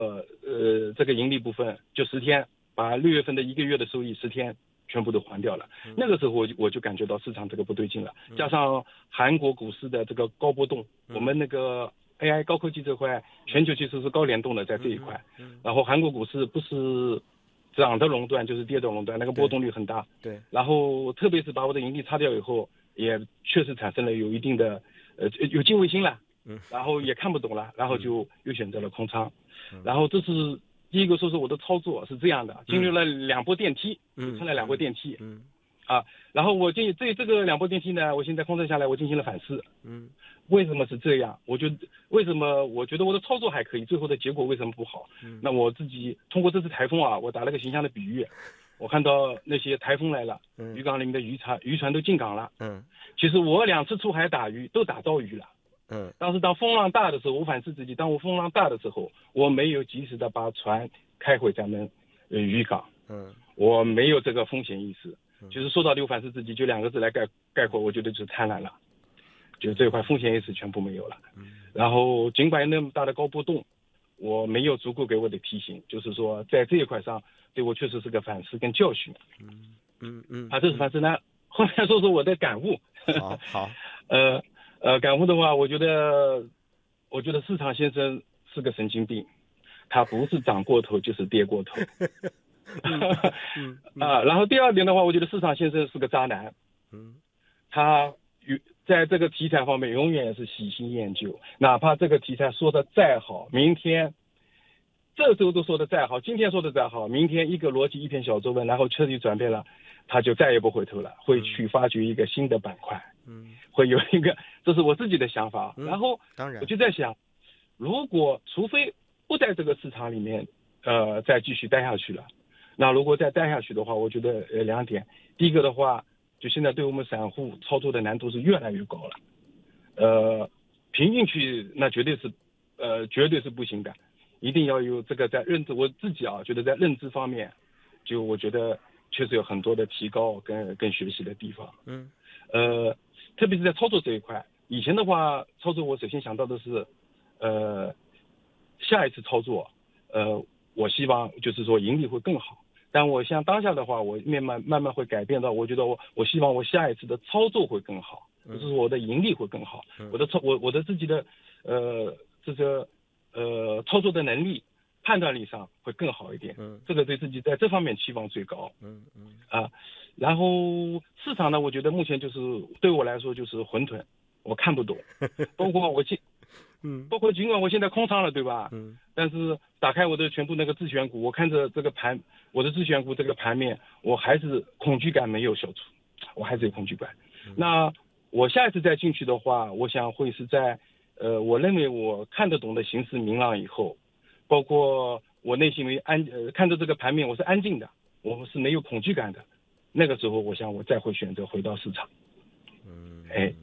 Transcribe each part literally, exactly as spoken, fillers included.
呃这个盈利部分，就十天把六月份的一个月的收益十天全部都还掉了。嗯、那个时候我就我就感觉到市场这个不对劲了，嗯、加上韩国股市的这个高波动，嗯、我们那个 A I 高科技这块全球其实是高联动的在这一块，嗯嗯、然后韩国股市不是涨的垄断就是跌的垄断，那个波动率很大。 对。对然后特别是把我的盈利擦掉以后，也确实产生了有一定的呃有敬畏心了。嗯。然后也看不懂了，然后就又选择了空仓。嗯、然后这是第一个说是我的操作是这样的，经历了两波电梯，嗯，撑了两波电梯。嗯。嗯啊，然后我进这这个两波电梯呢，我现在空仓下来，我进行了反思。嗯。为什么是这样？我就为什么我觉得我的操作还可以，最后的结果为什么不好？嗯。那我自己通过这次台风啊，我打了个形象的比喻，我看到那些台风来了，嗯、渔港里面的渔船渔船都进港了。嗯。其实我两次出海打鱼都打到鱼了。嗯。当时当风浪大的时候，我反思自己，当我风浪大的时候，我没有及时的把船开回咱们呃渔港。嗯。我没有这个风险意识。其实说到底，我反思自己，就两个字来概概括，我觉得就是贪婪了，就这一块风险意识全部没有了。嗯。然后尽管那么大的高波动，我没有足够给我的提醒，就是说在这一块上对我确实是个反思跟教训。嗯嗯嗯。啊，这是反思呢。后面说说我的感悟。 好好。 呃呃，感悟的话，我觉得我觉得市场先生是个神经病，他不是涨过头就是跌过头。嗯嗯嗯、啊，然后第二点的话，我觉得市场先生是个渣男。嗯，他在这个题材方面永远是喜新厌旧，哪怕这个题材说的再好，明天这周都说的再好，今天说的再好，明天一个逻辑一篇小作文，然后彻底转变了，他就再也不回头了，会去发掘一个新的板块。嗯，会有一个，这是我自己的想法。嗯、然后，当然，我就在想，如果除非不在这个市场里面，呃，再继续待下去了。那如果再待下去的话，我觉得呃两点，第一个的话，就现在对我们散户操作的难度是越来越高了，呃，平进去那绝对是，呃，绝对是不行的，一定要有这个在认知，我自己啊觉得在认知方面，就我觉得确实有很多的提高跟跟学习的地方。嗯，呃，特别是在操作这一块，以前的话操作我首先想到的是，呃，下一次操作，呃，我希望就是说盈利会更好。但我像当下的话，我慢慢慢慢会改变到，我觉得我我希望我下一次的操作会更好，就是说我的盈利会更好，嗯、我的操我我的自己的呃这个呃操作的能力、判断力上会更好一点，嗯、这个对自己在这方面期望最高。嗯嗯啊，然后市场呢，我觉得目前就是对我来说就是混沌，我看不懂，包括我现。嗯，包括尽管我现在空仓了，对吧？嗯，但是打开我的全部那个自选股，我看着这个盘，我的自选股这个盘面，我还是恐惧感没有消除，我还是有恐惧感。嗯、那我下一次再进去的话，我想会是在，呃，我认为我看得懂的形势明朗以后，包括我内心为安，呃，看着这个盘面我是安静的，我是没有恐惧感的，那个时候我想我再会选择回到市场。嗯，哎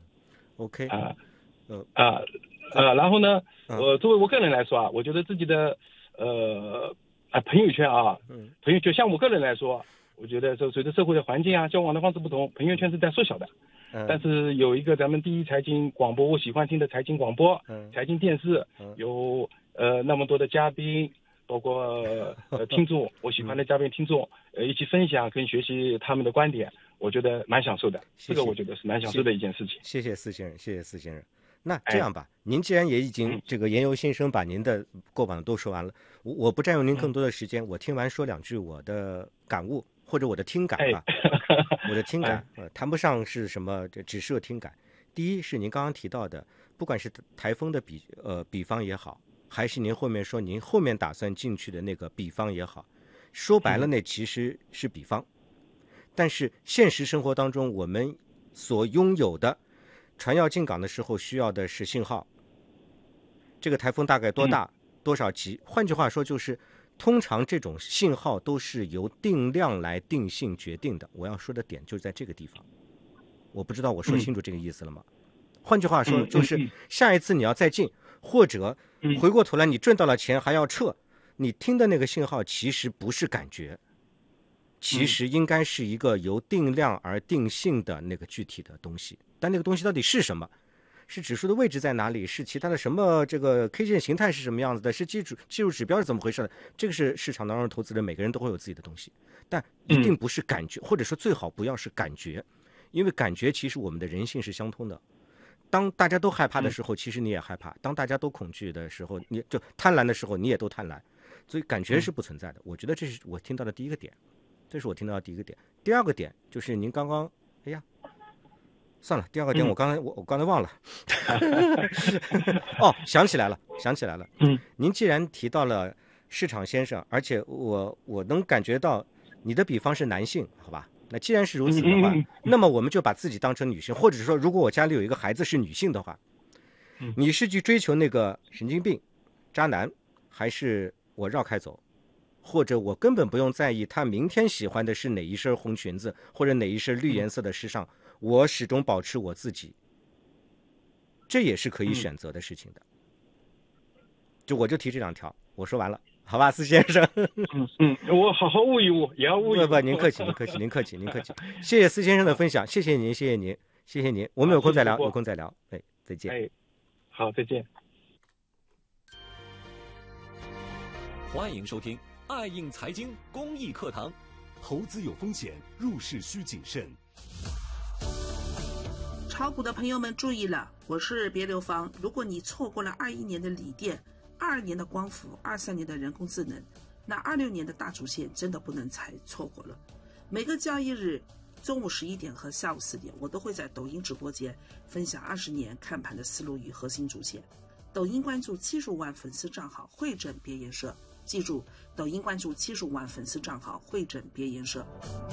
，OK 啊，呃啊。呃，然后呢，呃，作为我个人来说啊，我觉得自己的呃啊朋友圈啊，朋友圈像我个人来说，我觉得这随着社会的环境啊，交往的方式不同，朋友圈是在缩小的。嗯。但是有一个咱们第一财经广播，我喜欢听的财经广播，嗯，财经电视，有呃那么多的嘉宾，包括呃听众，我喜欢的嘉宾听众，呃一起分享跟学习他们的观点，我觉得蛮享受的。谢谢这个我觉得是蛮享受的一件事情。 谢谢司先生，谢谢司先生。那这样吧，哎、您既然也已经这个言由心生把您的过往都说完了，我我不占用您更多的时间，嗯、我听完说两句我的感悟或者我的听感吧。哎、我的听感呃谈不上是什么，这只是听感。第一是您刚刚提到的，不管是台风的比呃比方也好，还是您后面说您后面打算进去的那个比方也好，说白了那其实是比方，嗯、但是现实生活当中我们所拥有的。船要进港的时候需要的是信号，这个台风大概多大、嗯、多少级？换句话说就是，通常这种信号都是由定量来定性决定的。我要说的点就是在这个地方，我不知道我说清楚这个意思了吗？嗯、换句话说就是，下一次你要再进，或者回过头来你挣到了钱还要撤，你听的那个信号其实不是感觉，其实应该是一个由定量而定性的那个具体的东西。但那个东西到底是什么？ 是指数的位置在哪里，是其他的什么这个 K 线形态是什么样子的，是技术技术指标是怎么回事的，这个是市场当中投资人每个人都会有自己的东西，但一定不是感觉，或者说最好不要是感觉，因为感觉其实我们的人性是相通的。当大家都害怕的时候，其实你也害怕；当大家都恐惧的时候，你就贪婪的时候，你也都贪婪。所以感觉是不存在的。我觉得这是我听到的第一个点，这是我听到的第一个点。第二个点就是您刚刚，哎呀，算了，第二个点我刚才、嗯、我我刚才忘了。哦，想起来了，想起来了。 嗯， 您既然提到了市场先生，而且我我能感觉到你的比方是男性，好吧？那既然是如此的话， 嗯、 那么我们就把自己当成女性，或者是说，如果我家里有一个孩子是女性的话，你是去追求那个神经病、渣男，还是我绕开走，或者我根本不用在意他明天喜欢的是哪一身红裙子，或者哪一身绿颜色的时尚，我始终保持我自己，这也是可以选择的事情的。就我就提这两条，我说完了。好吧，司先生。 嗯嗯，我好好悟一悟，也要悟一悟。 不不，您客气，您客气，您客气，您客气。谢谢司先生的分享，谢谢您，谢谢您，谢谢您。我们有空再聊，有空再聊。哎，再见。 哎，好，再见。 欢迎收听爱映财经公益课堂。 投资有风险，入市需谨慎。 炒股的朋友们注意了，我是别流芳。如果你错过了二一年的锂电，二二年的光伏，二三年的人工智能，那二六年的大主线真的不能再错过了。每个交易日中午十一点和下午四点，我都会在抖音直播间分享二十年看盘的思路与核心主线。抖音关注七十五万粉丝账号汇整别颜社，记住，抖音关注七十五万粉丝账号汇整别颜社。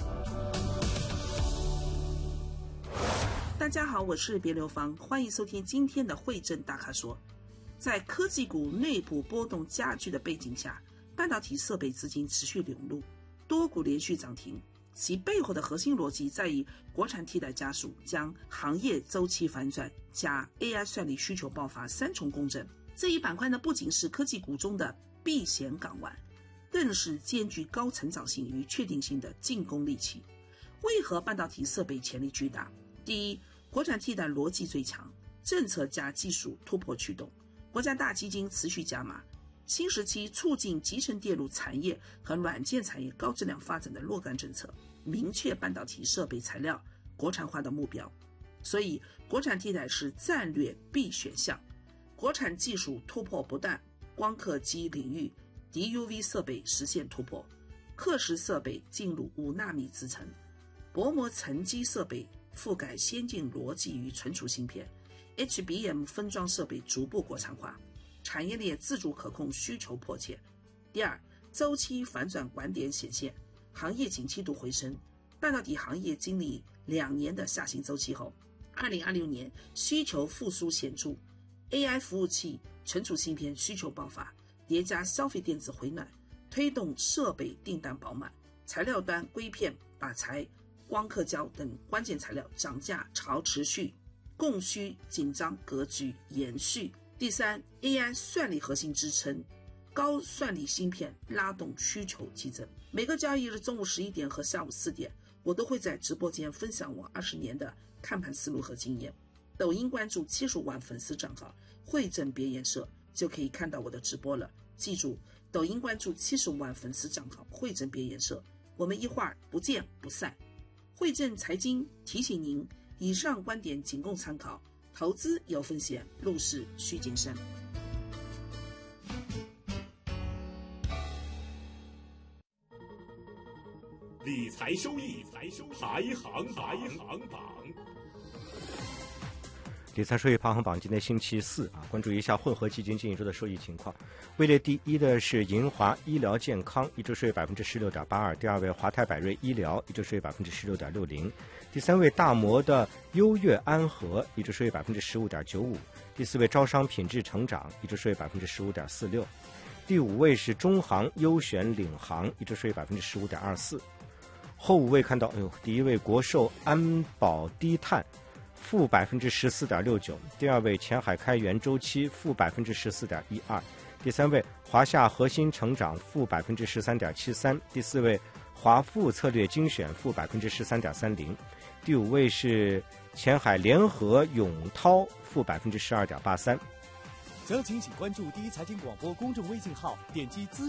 大家好，我是别流芳，欢迎收听今天的汇整大咖说。在科技股内部波动加剧的背景下，半导体设备资金持续涌入，多股连续涨停。其背后的核心逻辑在于国产替代加速，将行业周期反转加 A I 算力需求爆发三重共振。这一板块呢，不仅是科技股中的避险港湾，更是兼具高成长性与确定性的进攻利器。为何半导体设备潜力巨大？第一，国产替代逻辑最强，政策加技术突破驱动。国家大基金持续加码，新时期促进集成电路产业和软件产业高质量发展的若干政策，明确半导体设备材料国产化的目标。所以国产替代是战略必选项。国产技术突破不断，光刻机领域 D U V 设备实现突破，刻蚀设备进入五纳米制程，薄膜沉积设备覆盖先进逻辑与存储芯片，H B M 分装设备逐步国产化，产业链自主可控需求迫切。第二，周期反转拐点显现，行业景气度回升。半导体行业经历两年的下行周期后，二零二六年需求复苏显著， A I 服务器、存储芯片需求爆发，叠加消费电子回暖，推动设备订单饱满。材料端硅片、靶材、光刻胶等关键材料涨价潮持续，供需紧张格局延续。第三， A I 算力核心支撑，高算力芯片拉动需求激增。每个交易日中午十一点和下午四点，我都会在直播间分享我二十年的看盘思路和经验。抖音关注七十五万粉丝账号汇整别颜社就可以看到我的直播了。记住，抖音关注七十五万粉丝账号汇整别颜社，我们一会儿不见不散。汇整财经提醒您，以上观点仅供参考，投资有风险，入市需谨慎。 理财收益排行排行榜。 理财收益排行榜今天星期四啊，关注一下混合基金近一周的收益情况。位列第一的是银华医疗健康，一周收益百分之十六点八二；第二位华泰柏瑞医疗，一周收益百分之十六点六零；第三位大摩的优越安和，一周收益百分之十五点九五；第四位招商品质成长，一周收益百分之十五点四六；第五位是中航优选领航，一周收益百分之十五点二四。后五位看到，哎呦，第一位国寿安保低碳。负百分之十四点六九，第二位前海开源周期负百分之十四点一二，第三位华夏核心成长负百分之十三点七三，第四位华富策略精选负百分之十三点三零，第五位是前海联合永涛负百分之十二点八三。 详情请关注第一财经广播公众微信号，点击资